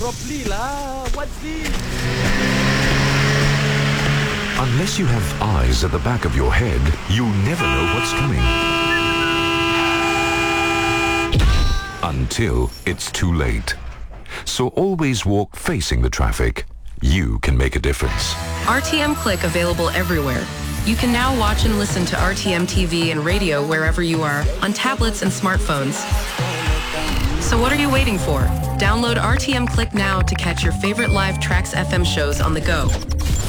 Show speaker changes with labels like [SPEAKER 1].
[SPEAKER 1] properly lah. What's this?
[SPEAKER 2] Unless you have eyes at the back of your head, you never know what's coming. Until it's too late. So always walk facing the traffic. You can make a difference.
[SPEAKER 3] RTM Click available everywhere. You can now watch and listen to RTM TV and radio wherever you are, on tablets and smartphones. So what are you waiting for? Download RTM Click now to catch your favorite live Tracks FM shows on the go.